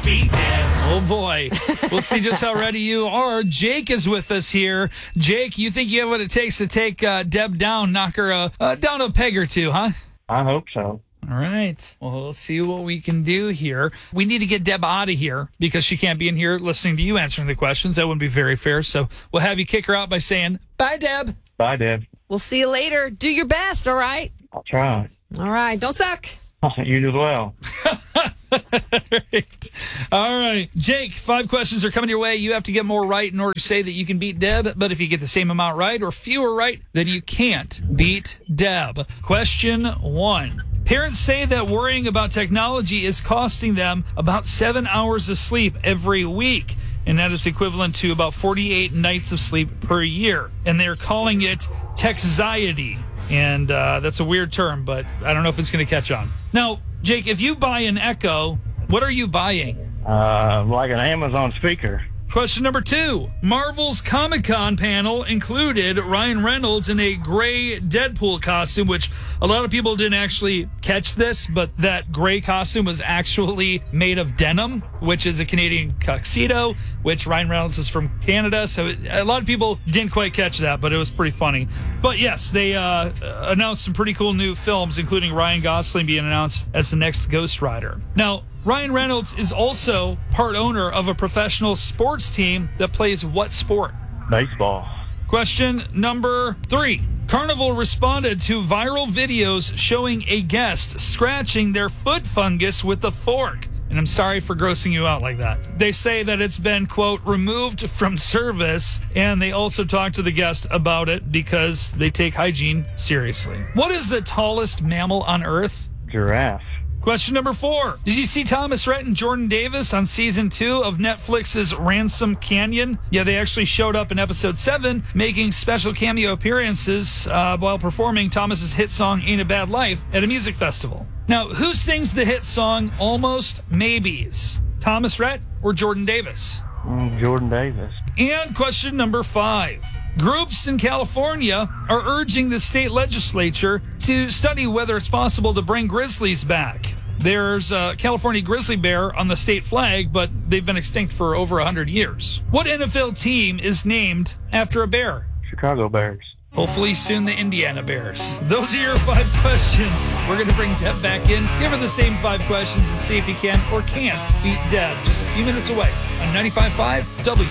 beat Deb. Oh, boy. We'll see just how ready you are. Jake is with us here. Jake, you think you have what it takes to take Deb down, knock her down a peg or two, huh? I hope so. All right. Well, let's see what we can do here. We need to get Deb out of here because she can't be in here listening to you answering the questions. That wouldn't be very fair. So we'll have you kick her out by saying, bye, Deb. Bye, Deb. We'll see you later. Do your best, all right? I'll try. All right. Don't suck. You as well. All right. Jake, 5 questions are coming your way. You have to get more right in order to say that you can beat Deb. But if you get the same amount right or fewer right, then you can't beat Deb. Question 1. Parents say that worrying about technology is costing them about 7 hours of sleep every week. And that is equivalent to about 48 nights of sleep per year. And they're calling it techxiety. And that's a weird term, but I don't know if it's going to catch on. Now, Jake, if you buy an Echo, what are you buying? Like an Amazon speaker. Question number 2. Marvel's Comic-Con panel included Ryan Reynolds in a gray Deadpool costume, which a lot of people didn't actually catch this, but that gray costume was actually made of denim, which is a Canadian tuxedo, which Ryan Reynolds is from Canada. So a lot of people didn't quite catch that, but it was pretty funny. But yes, they announced some pretty cool new films, including Ryan Gosling being announced as the next Ghost Rider. Now, Ryan Reynolds is also part owner of a professional sports team that plays what sport? Baseball. Question number 3. Carnival responded to viral videos showing a guest scratching their foot fungus with a fork. And I'm sorry for grossing you out like that. They say that it's been, quote, removed from service, and they also talk to the guest about it because they take hygiene seriously. What is the tallest mammal on Earth? Giraffe. Question number 4. Did you see Thomas Rhett and Jordan Davis on season 2 of Netflix's Ransom Canyon? Yeah, they actually showed up in episode 7, making special cameo appearances while performing Thomas's hit song Ain't a Bad Life at a music festival. Now, who sings the hit song Almost Maybes? Thomas Rhett or Jordan Davis? Jordan Davis. And question number 5. Groups in California are urging the state legislature to study whether it's possible to bring grizzlies back. There's a California grizzly bear on the state flag, but they've been extinct for over 100 years. What NFL team is named after a bear? Chicago Bears. Hopefully soon the Indiana Bears. Those are your 5 questions. We're going to bring Deb back in, give her the same 5 questions, and see if he can or can't beat Deb just a few minutes away on 95.5 WFTL.